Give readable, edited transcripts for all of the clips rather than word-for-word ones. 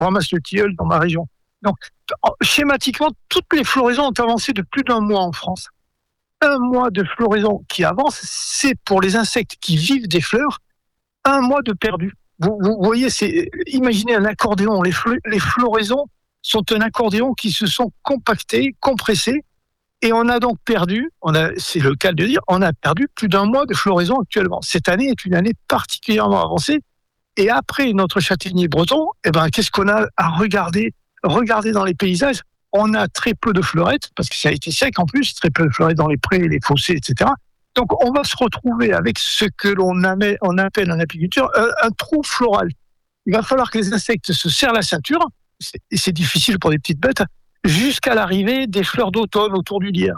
ramasse le tilleul dans ma région. Donc, schématiquement, toutes les floraisons ont avancé de plus d'1 mois en France. 1 mois de floraison qui avance, c'est pour les insectes qui vivent des fleurs, 1 mois de perdu. Vous voyez, imaginez un accordéon. Les floraisons sont un accordéon qui se sont compactés, compressés, et on a donc perdu, c'est le cas de dire, on a perdu plus d'1 mois de floraison actuellement. Cette année est une année particulièrement avancée. Et après notre châtaignier breton, qu'est-ce qu'on a à regarder dans les paysages? On a très peu de fleurettes, parce que ça a été sec en plus, très peu de fleurettes dans les prés, les fossés, etc. Donc on va se retrouver avec ce que l'on appelle en apiculture un trou floral. Il va falloir que les insectes se serrent la ceinture, et c'est difficile pour des petites bêtes, jusqu'à l'arrivée des fleurs d'automne autour du lierre.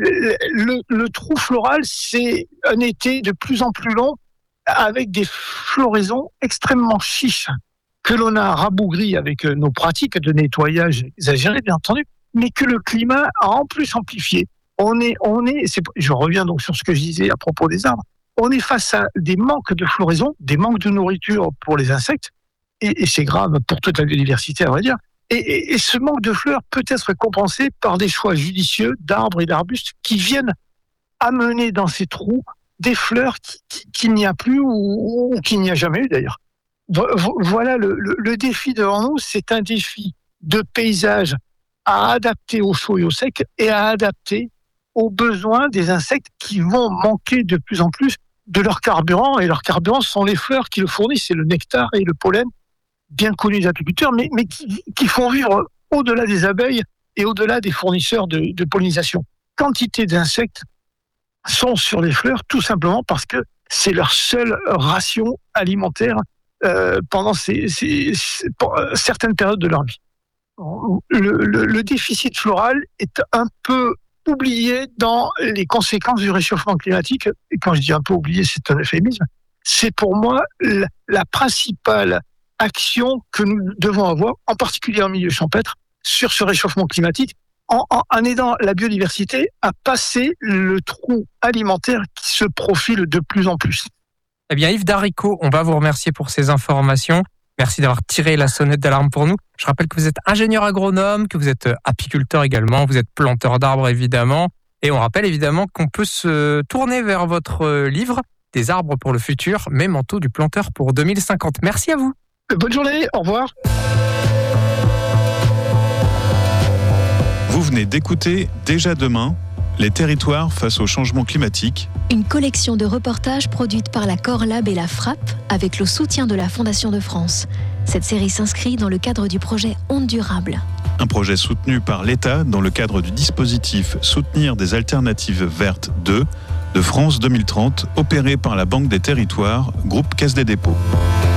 Le trou floral, c'est un été de plus en plus long, avec des floraisons extrêmement chiches, que l'on a rabougries avec nos pratiques de nettoyage exagérées, bien entendu, mais que le climat a en plus amplifié. Je reviens donc sur ce que je disais à propos des arbres, on est face à des manques de floraison, des manques de nourriture pour les insectes, et c'est grave pour toute la biodiversité, à vrai dire. Et ce manque de fleurs peut être compensé par des choix judicieux d'arbres et d'arbustes qui viennent amener dans ces trous des fleurs qu'il n'y a plus ou qu'il n'y a jamais eu d'ailleurs. Voilà le défi devant nous, c'est un défi de paysage à adapter au chaud et au sec et à adapter aux besoins des insectes qui vont manquer de plus en plus de leur carburant. Et leur carburant, ce sont les fleurs qui le fournissent, c'est le nectar et le pollen, bien connus des apiculteurs, mais qui font vivre au-delà des abeilles et au-delà des fournisseurs de pollinisation. Quantité d'insectes sont sur les fleurs, tout simplement parce que c'est leur seule ration alimentaire pendant certaines périodes de leur vie. Le déficit floral est un peu oublié dans les conséquences du réchauffement climatique. Et quand je dis un peu oublié, c'est un euphémisme. C'est pour moi la principale action que nous devons avoir, en particulier en milieu champêtre, sur ce réchauffement climatique, en aidant la biodiversité à passer le trou alimentaire qui se profile de plus en plus. Eh bien, Yves Darricot, on va vous remercier pour ces informations. Merci d'avoir tiré la sonnette d'alarme pour nous. Je rappelle que vous êtes ingénieur agronome, que vous êtes apiculteur également, vous êtes planteur d'arbres évidemment. Et on rappelle évidemment qu'on peut se tourner vers votre livre « Des arbres pour le futur, mes manteaux du planteur pour 2050 ». Merci à vous. Bonne journée, au revoir. Vous venez d'écouter Déjà demain, les territoires face au changement climatique. Une collection de reportages produite par la Corlab et la Frapp avec le soutien de la Fondation de France. Cette série s'inscrit dans le cadre du projet Ondes Durables. Un projet soutenu par l'État dans le cadre du dispositif Soutenir des alternatives vertes 2 de France 2030, opéré par la Banque des Territoires, groupe Caisse des Dépôts.